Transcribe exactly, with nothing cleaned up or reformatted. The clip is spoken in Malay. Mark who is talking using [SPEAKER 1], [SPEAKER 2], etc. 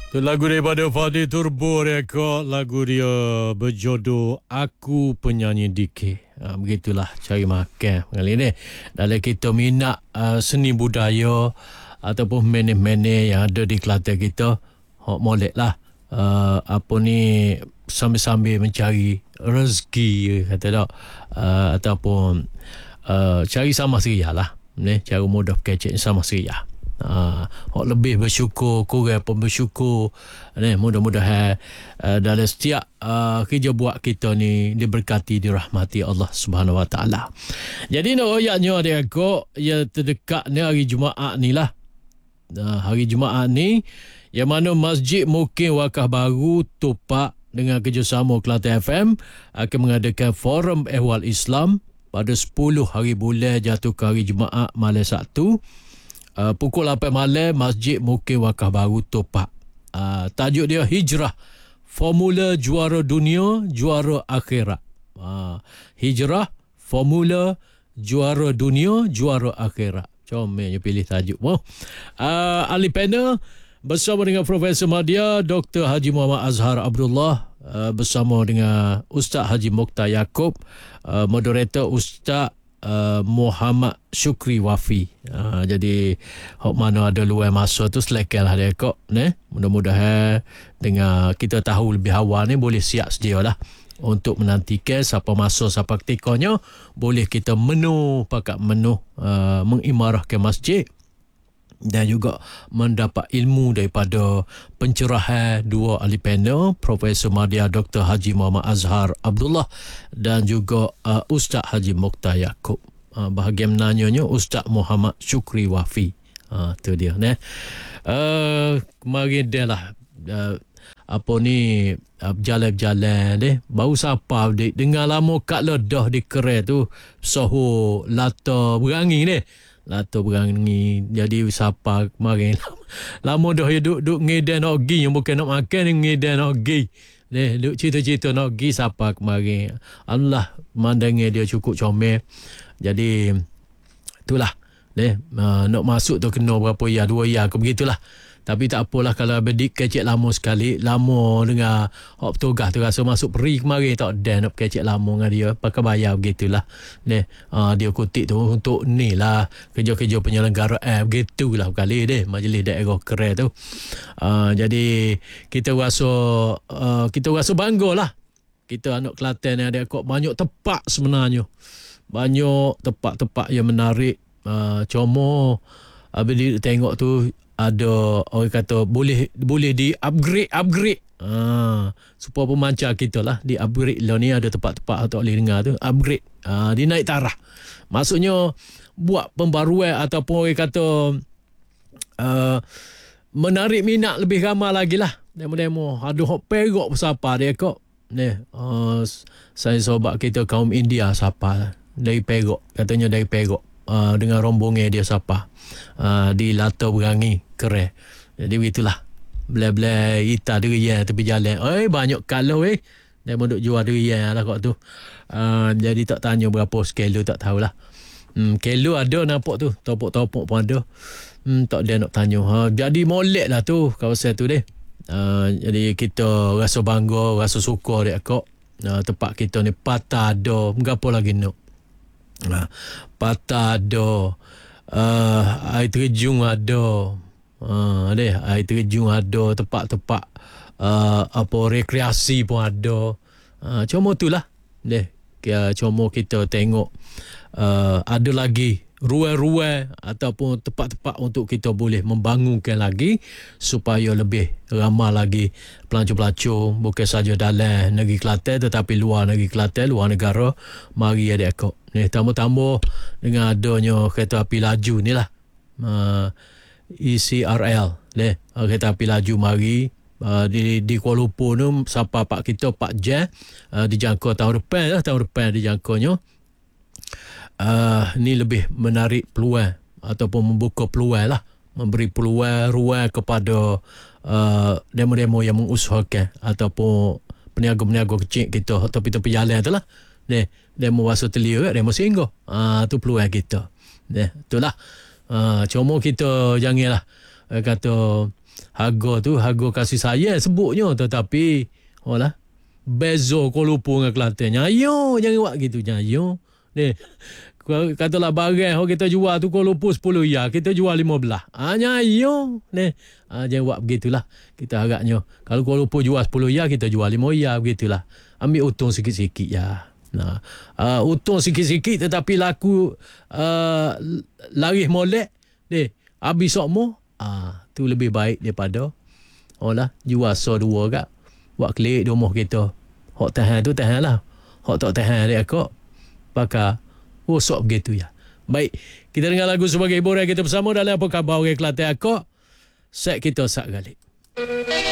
[SPEAKER 1] Itu lagu daripada Fadil Turbo Rekod. Lagu dia berjodoh Aku Penyanyi D K. Ha, begitulah cari makan kali ni. Dalam kita minat uh, seni budaya ataupun menih-menih yang ada di Kelantan kita, hok molek lah uh, apa ni, sambil-sambil mencari rezeki kata tak, uh, ataupun uh, cari sama seria lah ni, cara mudah kecek sama seria. Uh, lebih bersyukur, kurang pun bersyukur ni. Mudah-mudahan uh, dalam setiap uh, kerja buat kita ni diberkati, dirahmati Allah Subhanahu Wa Taala. Jadi nak royaknya dia kok ya terdekat ni hari Jumaat ni lah. Uh, hari Jumaat ni yang mana Masjid Mukim Wakaf Baru Tupak dengan kerjasama Kelantan F M akan mengadakan forum ehwal Islam pada sepuluh hari bulan jatuh ke hari Jumaat malam Sabtu. Uh, pukul lapan malam, Masjid Mukim Wakaf Baru Tupak. Uh, tajuk dia Hijrah, Formula Juara Dunia, Juara Akhirat. Uh, Hijrah, Formula Juara Dunia, Juara Akhirat. Comelnya pilih tajuk. Oh. Uh, ahli panel bersama dengan Profesor Madya, Doktor Haji Muhammad Azhar Abdullah, uh, bersama dengan Ustaz Haji Mokhtar Yaakob, uh, moderator Ustaz Uh, Muhammad Syukri Wafi. Uh, jadi hok mana ada luar masa tu selekan lah dia kok ne. Mudah-mudahan dengan kita tahu lebih awal ni boleh siap sedia lah untuk menantikan siapa masa siapa ketikanya boleh kita menu pakat menu uh, mengimarahkan masjid dan juga mendapat ilmu daripada pencerahan dua ahli panel, Profesor Madya Doktor Haji Muhammad Azhar Abdullah dan juga uh, Ustaz Haji Mokhtar Yaakob. Uh, bahagian menanyanya Ustaz Muhammad Syukri Wafi. Uh, tu dia. Ne? Uh, kemarin dia lah uh, apa ni uh, berjalan-berjalan deh. Baru siapa dek dengar lama kat ledah di kerai tu soho lata berangi deh. Lato berangi. Jadi siapa kemarin lama dah duduk duk ngedan nak pergi yang bukan nak makan, ngedan nak pergi ni, duk cerita-cerita nak pergi siapa kemarin. Allah mandangnya dia cukup comel. Jadi itulah ni, uh, nak masuk tu kena berapa ya, dua ya ke begitulah. Tapi tak apalah kalau bedik kecek lama sekali, lama dengan hok petugas tu rasa masuk peri kemarin tak dan nak kecek lama dengan dia, pakai bayar begitulah. Ni uh, dia kutip tu untuk ni lah kerja-kerja penyelenggaraan begitulah kali deh majlis daerah Kerai tu. Uh, jadi kita rasa uh, kita rasa banggalah. Kita anak Kelantan ni ada kok banyak tempat sebenarnya. Banyak tempat-tempat yang menarik. Uh, cuma uh, bila tengok tu ada orang kata boleh boleh di upgrade upgrade ha, supaya pemancar kita lah di upgrade lah ni. Ada tempat-tempat tak boleh dengar tu upgrade, ha, dia naik taraf, maksudnya buat pembaruan ataupun orang kata uh, menarik minat lebih ramai lagi lah. Demo-demo ada hok perok siapa dia kok ni, uh, saya sobat kita kaum India siapa dari Perak, katanya dari Perak. Uh, dengan rombongan dia siapa uh, di Lato Berangi Kerai. Jadi begitulah bela-bela kita durian tepi jalan. Eh banyak kalau eh dia mau duk jual durian lah kok tu. Uh, jadi tak tanya berapa sekilo tak tahulah. Hmm, kilo ada nampak tu, topok-topok pun ada. Hmm, tak ada nak tanya. Ha, jadi molek lah tu kawasan tu deh. Uh, jadi kita rasa bangga, rasa syukur dia kok. Uh, tempat kita ni patah ada, berapa lagi nak. Nah, patah ada, uh, air terjun ada, uh, deh, air terjun ada, tempat-tempat uh, apa rekreasi pun ada. Uh, cuma itulah deh, cuma kita tengok uh, ada lagi ruang-ruang ataupun tempat-tempat untuk kita boleh membangunkan lagi supaya lebih ramai lagi pelancong-pelancong bukan saja dalam negeri Kelantan tetapi luar negeri Kelantan, luar negara. Mari adik-akak ni tambah-tambah dengan adanya kereta api laju ni lah, uh, E C R L ni, uh, kereta api laju mari uh, di, di Kuala Lumpur ni sampai pak kita empat jam, uh, dijangkau tahun depan lah, tahun depan dijangkaunya. Uh, ni lebih menarik peluang ataupun membuka peluang lah, memberi peluang ruang kepada uh, demo-demo yang mengusahakan ataupun peniaga-peniaga kecil kita tepi-tepi jalan tu lah. Ni demo Waso Telia, demo Singgah. Ah, tu peluang kita. Ni itulah. Uh, cuma kita janganlah uh, kata harga tu harga kasih sayang sebutnya, tetapi oh lah bezo Kuala Lumpur dengan Kelantan. Nyayo jangan buat gitu, nyayo ni. Katalah barang kita jual tu Kuala Lumpur sepuluh ya, kita jual lima belas. Ah nyayo ni. Ah jangan buat begitulah. Kita harapnya kalau Kuala Lumpur jual sepuluh ya, kita jual lima ya, begitulah. Ambil untung sikit-sikit ya. Nah, uh, untung sikit-sikit tetapi laku uh, laris molek ni. Habis sokmo, ah tu lebih baik daripada oh lah jual so dua kat buat klik di rumah kita. Hak tahan tu tahan lah. Hak tak tahan dia kok pakai rosak begitu ya. Baik, kita dengar lagu sebagai hiburan kita bersama dalam Apa Khabar Orang Kelantan Akak. Set kita sak galik.